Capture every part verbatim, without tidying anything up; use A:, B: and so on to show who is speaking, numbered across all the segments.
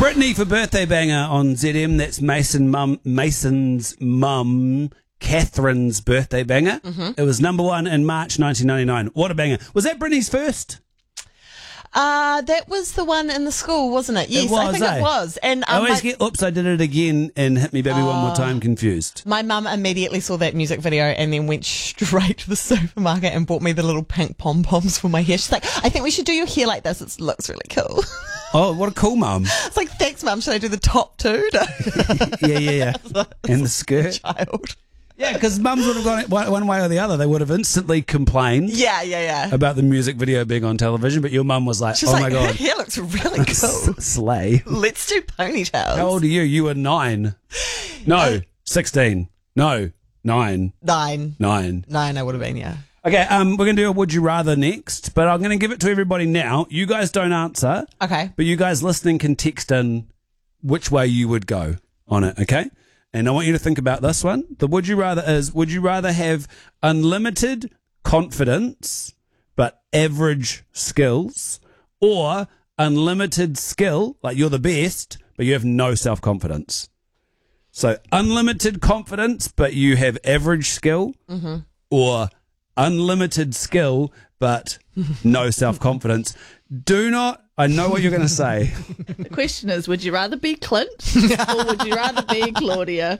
A: Brittany for birthday banger on Z M. That's Mason mum, Mason's mum, Catherine's birthday banger. Mm-hmm. It was number one in March nineteen ninety-nine. What a banger. Was that Brittany's first?
B: Uh, that was the one in the school, wasn't it? Yes,
A: it was,
B: I think
A: eh?
B: it was. And
A: I
B: um,
A: always
B: my,
A: get, oops, I did it again and hit me baby uh, one more time confused.
B: My mum immediately saw that music video and then went straight to the supermarket and bought me the little pink pom-poms for my hair. She's like, I think we should do your hair like this. It looks really cool.
A: Oh, what a cool mum.
B: It's like, thanks, mum. Should I do the top two?
A: yeah, yeah, yeah. And the skirt.
B: Child.
A: Yeah, because mums would have gone one, one way or the other. They would have instantly complained.
B: Yeah, yeah, yeah.
A: About the music video being on television, but your mum was like,
B: She's
A: "Oh
B: like,
A: my god,
B: her hair looks really cool.
A: Slay.
B: Let's do ponytails."
A: How old are you? You were nine. No, uh, sixteen. No, nine.
B: Nine.
A: Nine.
B: Nine. I would have been. Yeah.
A: Okay. Um, we're gonna do a would you rather next, but I'm gonna give it to everybody now. You guys don't answer.
B: Okay.
A: But you guys listening can text in which way you would go on it. Okay. And I want you to think about this one. The would you rather is, would you rather have unlimited confidence but average skills, or unlimited skill, like you're the best, but you have no self-confidence? So unlimited confidence but you have average skill, mm-hmm. or unlimited skill but no self-confidence. Do not, I know what you're going to say.
C: The question is, would you rather be Clint or would you rather be Claudia?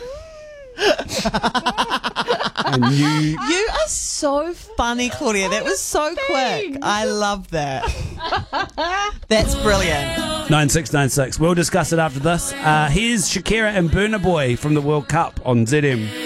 A: And you,
B: you are so funny, Claudia. That was so quick. I love that. That's brilliant.
A: nine six nine six. We'll discuss it after this. Uh, here's Shakira and Burna Boy from the World Cup on Z M.